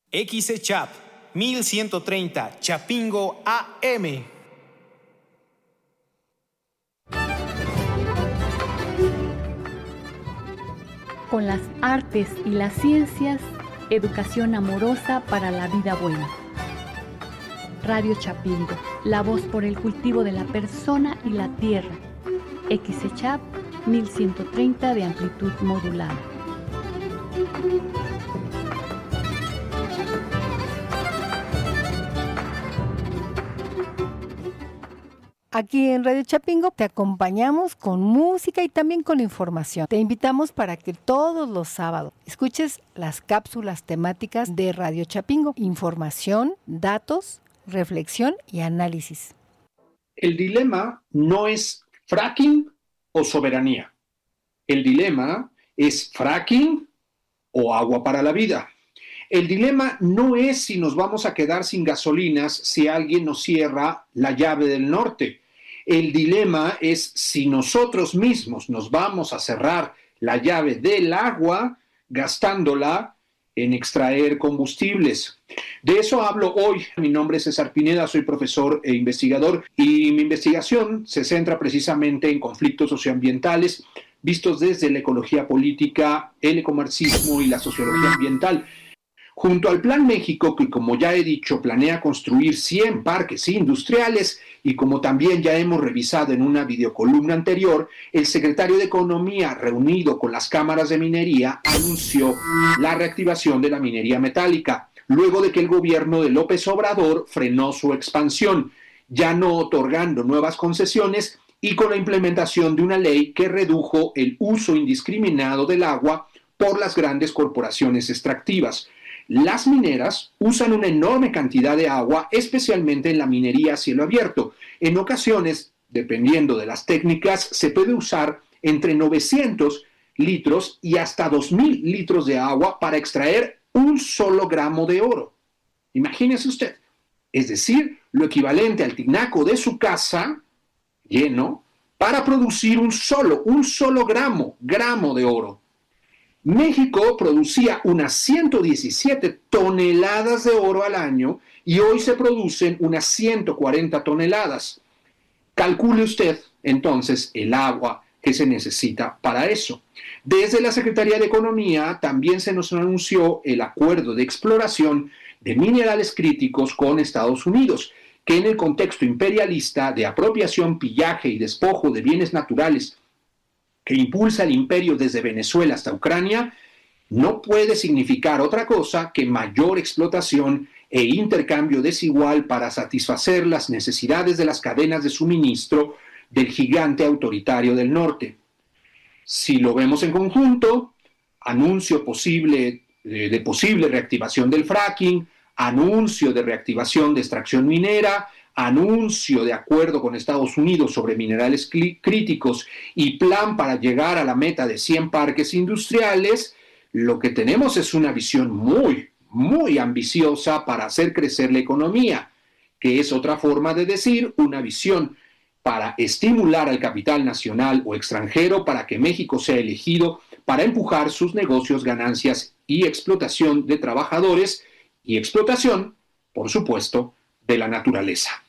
XECHAP 1130 Chapingo AM. Con las artes y las ciencias, educación amorosa para la vida buena. Radio Chapingo, la voz por el cultivo de la persona y la tierra. XECHAP 1130 de amplitud modulada. Aquí en Radio Chapingo te acompañamos con música y también con información. Te invitamos para que todos los sábados escuches las cápsulas temáticas de Radio Chapingo. Información, datos, reflexión y análisis. El dilema no es fracking o soberanía. El dilema es fracking o agua para la vida. El dilema no es si nos vamos a quedar sin gasolinas si alguien nos cierra la llave del norte. El dilema es si nosotros mismos nos vamos a cerrar la llave del agua gastándola en extraer combustibles. De eso hablo hoy. Mi nombre es César Pineda, soy profesor e investigador y mi investigación se centra precisamente en conflictos socioambientales vistos desde la ecología política, el ecomarxismo y la sociología ambiental. Junto al Plan México, que como ya he dicho, planea construir 100 parques industriales y como también ya hemos revisado en una videocolumna anterior, el secretario de Economía, reunido con las cámaras de minería, anunció la reactivación de la minería metálica, luego de que el gobierno de López Obrador frenó su expansión, ya no otorgando nuevas concesiones y con la implementación de una ley que redujo el uso indiscriminado del agua por las grandes corporaciones extractivas. Las mineras usan una enorme cantidad de agua, especialmente en la minería a cielo abierto. En ocasiones, dependiendo de las técnicas, se puede usar entre 900 litros y hasta 2,000 litros de agua para extraer un solo gramo de oro. Imagínese usted, es decir, lo equivalente al tinaco de su casa lleno para producir un solo gramo de oro. México producía unas 117 toneladas de oro al año y hoy se producen unas 140 toneladas. Calcule usted, entonces, el agua que se necesita para eso. Desde la Secretaría de Economía también se nos anunció el acuerdo de exploración de minerales críticos con Estados Unidos, que en el contexto imperialista de apropiación, pillaje y despojo de bienes naturales que impulsa el imperio desde Venezuela hasta Ucrania, no puede significar otra cosa que mayor explotación e intercambio desigual para satisfacer las necesidades de las cadenas de suministro del gigante autoritario del norte. Si lo vemos en conjunto, anuncio de posible reactivación del fracking, anuncio de reactivación de extracción minera, anuncio de acuerdo con Estados Unidos sobre minerales críticos y plan para llegar a la meta de 100 parques industriales, lo que tenemos es una visión muy ambiciosa para hacer crecer la economía, que es otra forma de decir una visión para estimular al capital nacional o extranjero para que México sea elegido para empujar sus negocios, ganancias y explotación de trabajadores y explotación, por supuesto, de la naturaleza.